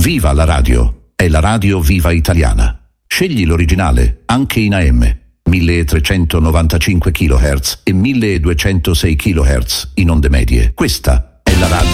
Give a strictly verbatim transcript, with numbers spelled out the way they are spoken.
Viva la radio! È la radio viva italiana. Scegli l'originale, anche in A M. milletrecentonovantacinque chilohertz e milleduecentosei chilohertz in onde medie. Questa è la radio.